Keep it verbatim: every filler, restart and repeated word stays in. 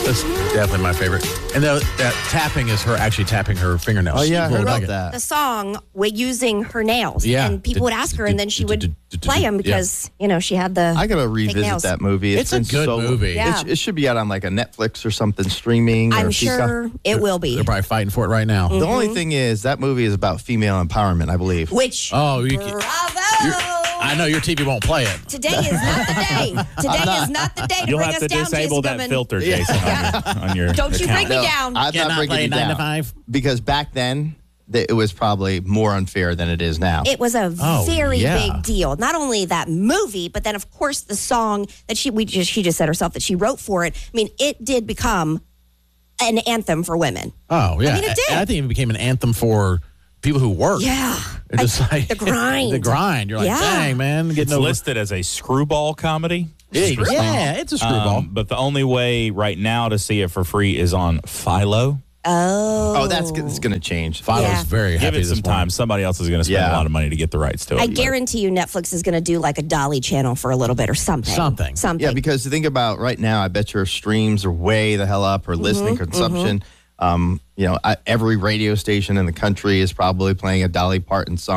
That's definitely my favorite. And the, that tapping is her actually tapping her fingernails. Oh, yeah, I She heard wrote about it. that. The song with using her nails. Yeah. And people would ask her, and then she would play them because, you know, she had the I gotta fake revisit nails. that movie. It's a been good so, movie. Yeah. It, sh- it should be out on like a Netflix or something streaming. I'm or Peacock. sure it will be. They're probably fighting for it right now. The only thing is that movie is about female empowerment, I believe. Which, Oh, you can, bravo! I know your T V won't play it. Today is not the day. Today is not the day to You'll bring have us to down, disable Jason that Goodman. filter, Jason, on your, on your Don't you account. bring me down. I'm Cannot not breaking play you nine to down. five? Because back then, th- it was probably more unfair than it is now. It was a Oh, very yeah. big deal. Not only that movie, but then of course the song that she we just she just said herself that she wrote for it. I mean, it did become an anthem for women. Oh, yeah. I mean, it did. I think it became an anthem for people who work. Yeah. It's just I- like the grind. the grind. You're like, Yeah. dang, man. Getting It's over. listed as a screwball comedy. Yeah, yeah, it's a screwball. Um, but the only way right now to see it for free is on Philo. Oh. oh, that's g- it's going to change. Philo's yeah. very Give happy it this some time. morning. Somebody else is going to spend Yeah. a lot of money to get the rights to it. I guarantee you Netflix is going to do like a Dolly channel for a little bit or something. Something. Something. Yeah, because think about right now, I bet your streams are way the hell up or listening consumption. Um, you know, I, every radio station in the country is probably playing a Dolly Parton song.